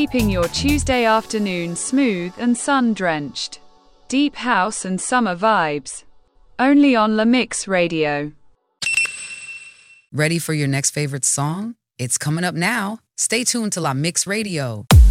keeping your Tuesday afternoon smooth and sun-drenched. Deep house and summer vibes. Only on La Mix Radio. Ready for your next favorite song? It's coming up now. Stay tuned to La Mix Radio.